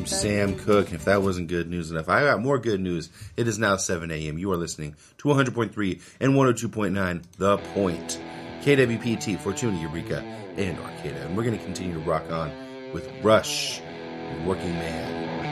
Sam Cooke. If that wasn't good news enough, I got more good news. It is now 7 a.m. You are listening to 100.3 and 102.9 The Point. KWPT, Fortuna, Eureka, and Arcata. And we're going to continue to rock on with Rush, Working Man.